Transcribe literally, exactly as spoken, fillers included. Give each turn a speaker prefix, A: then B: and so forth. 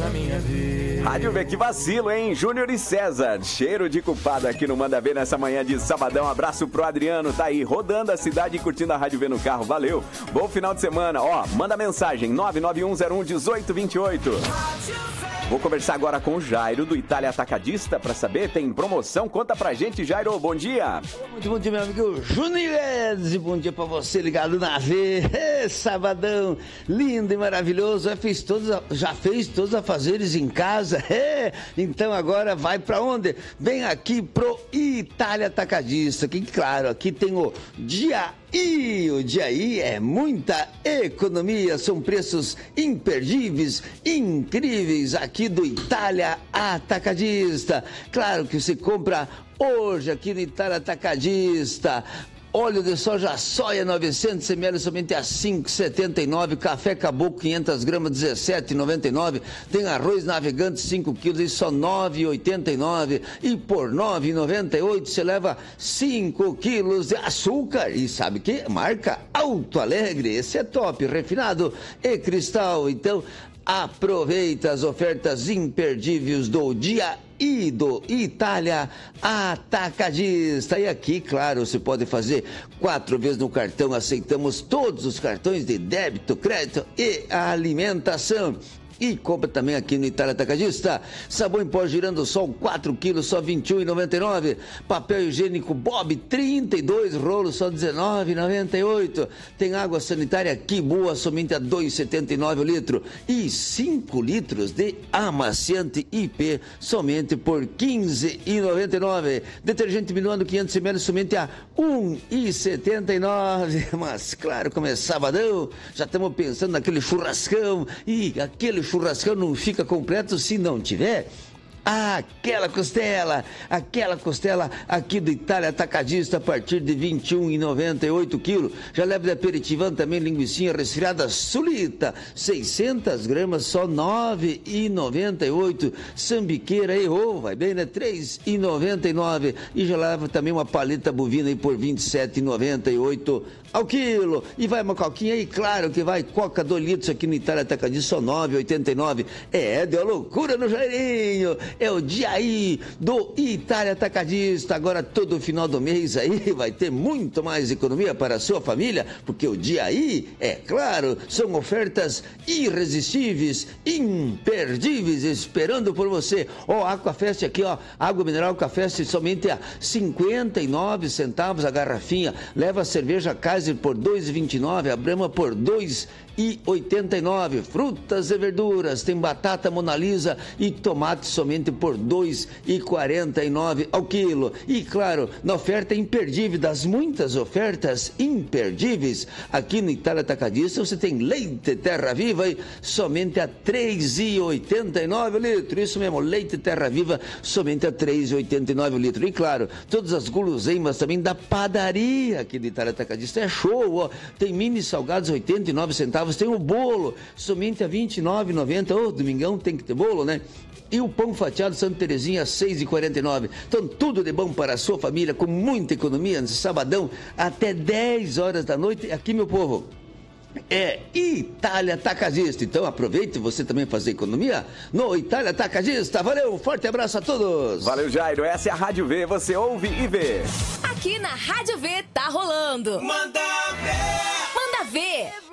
A: minha vida.
B: Rádio V, que vacilo, hein? Júnior e César, cheiro de culpado aqui no Manda Ver nessa manhã de sabadão. Abraço pro Adriano, tá aí rodando a cidade e curtindo a Rádio V no carro. Valeu, bom final de semana. Ó, manda mensagem nove nove um zero um um oito dois oito. Vou conversar agora com o Jairo do Itália Atacadista pra saber, tem promoção? Conta pra gente, Jairo, bom dia.
C: Muito bom dia, meu amigo Júnior, e bom dia pra você ligado na V. É, sabadão lindo e maravilhoso. Já fez todos, já fez todos os afazeres em casa? É, então agora vai pra onde? Vem aqui pro Itália Atacadista, que claro, aqui tem o Dia E o dia aí é muita economia, são preços imperdíveis, incríveis aqui do Itália Atacadista. Claro que você compra hoje aqui no Itália Atacadista. Óleo de soja soia novecentos mililitros somente a cinco reais e setenta e nove centavos. Café Caboclo quinhentas gramas dezessete reais e noventa e nove centavos. Tem arroz navegante cinco quilos e só nove reais e oitenta e nove centavos. E por nove reais e noventa e oito centavos você leva cinco quilos de açúcar. E sabe que? Marca Alto Alegre. Esse é top, refinado e cristal. Então aproveita as ofertas imperdíveis do dia E do Itália Atacadista. E aqui, claro, você pode fazer quatro vezes no cartão. Aceitamos todos os cartões de débito, crédito e alimentação. E compra também aqui no Itália Atacadista. Sabão em pó girando sol, quatro quilos, só vinte e um reais e noventa e nove centavos. Papel higiênico Bob, trinta e dois rolos, só dezenove reais e noventa e oito centavos. Tem água sanitária Que Boa, somente a dois reais e setenta e nove centavos o litro. E cinco litros de amaciante I P, somente por quinze reais e noventa e nove centavos. Detergente Minuano quinhentos mililitros, somente a um real e setenta e nove centavos. Mas claro, como é sabadão, já estamos pensando naquele churrascão. E aquele churrascão não fica completo se não tiver aquela costela, aquela costela aqui do Itália Atacadista a partir de vinte e um reais e noventa e oito quilos. Já leva de aperitivão também linguicinha resfriada Sulita, seiscentas gramas, só nove reais e noventa e oito centavos. Sambiqueira errou, vai bem, né? três reais e noventa e nove centavos. E já leva também uma paleta bovina aí por vinte e sete reais e noventa e oito centavos ao quilo. E vai uma coquinha aí, claro que vai, Coca dois litros aqui no Itália Atacadista, só nove reais e oitenta e nove centavos. É, deu loucura no Jairinho. É o dia aí do Itália Atacadista. Agora todo final do mês aí vai ter muito mais economia para a sua família, porque o dia aí, é claro, são ofertas irresistíveis, imperdíveis, esperando por você. Ó, Aquafest aqui, ó, água mineral Aquafest somente a cinquenta e nove centavos a garrafinha. Leva a cerveja Kaiser por dois reais e vinte e nove centavos, a Brahma por dois reais e oitenta e nove centavos. Frutas e verduras, tem batata Mona Lisa e tomate somente por dois reais e quarenta e nove centavos ao quilo. E claro, na oferta imperdível, das muitas ofertas imperdíveis, aqui no Itália Atacadista você tem leite Terra Viva aí, somente a três reais e oitenta e nove centavos o litro. Isso mesmo, leite Terra Viva somente a três reais e oitenta e nove centavos o litro. E claro, todas as guloseimas também da padaria aqui do Itália Atacadista. É show, ó. Tem mini salgados oitenta e nove centavos, tem o bolo somente a vinte e nove reais e noventa centavos. Ô, domingão tem que ter bolo, né? E o pão fatiado Santa Terezinha, seis reais e quarenta e nove centavos. Então, tudo de bom para a sua família, com muita economia, nesse sabadão, até dez horas da noite. Aqui, meu povo, é Itália Atacadista. Então, aproveite você também fazer economia no Itália Atacadista. Valeu, forte abraço a todos.
B: Valeu, Jairo. Essa é a Rádio V, você ouve e vê.
D: Aqui na Rádio V tá rolando.
A: Manda ver!
D: Manda ver!